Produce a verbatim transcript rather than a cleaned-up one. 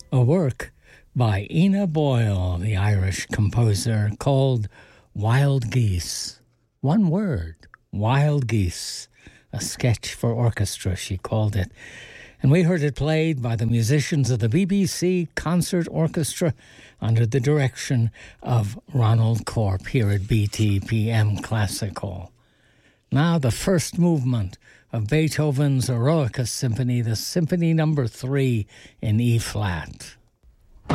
a work by Ina Boyle, the Irish composer, called Wild Geese. One word, Wild Geese. A sketch for orchestra, she called it. And we heard it played by the musicians of the B B C Concert Orchestra under the direction of Ronald Corp here at B T P M Classical. Now the first movement of Beethoven's Eroica Symphony, the Symphony Number Three in E-flat.